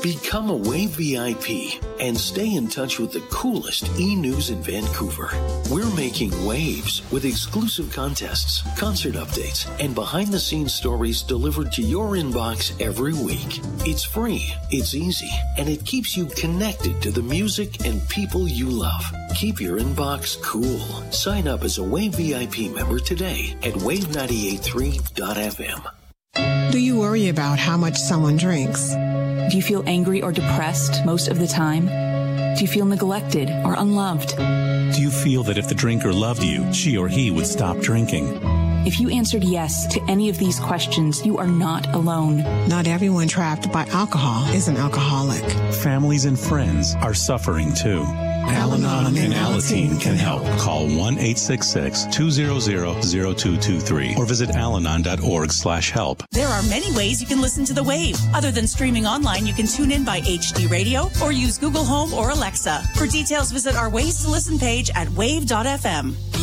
Become a Wave VIP and stay in touch with the coolest e-news in Vancouver. We're making waves with exclusive contests, concert updates, and behind-the-scenes stories delivered to your inbox every week. It's free, it's easy, and it keeps you connected to the music and people you love. Keep your inbox cool. Sign up as a Wave VIP member today at wave983.fm. Do you worry about how much someone drinks? Do you feel angry or depressed most of the time? Do you feel neglected or unloved? Do you feel that if the drinker loved you, she or he would stop drinking? If you answered yes to any of these questions, you are not alone. Not everyone trapped by alcohol is an alcoholic. Families and friends are suffering too. Al-Anon and Alateen can help. Call 1-866-200-0223 or visit alanon.org/help. There are many ways you can listen to The Wave. Other than streaming online, you can tune in by HD Radio or use Google Home or Alexa. For details, visit our Ways to Listen page at wave.fm.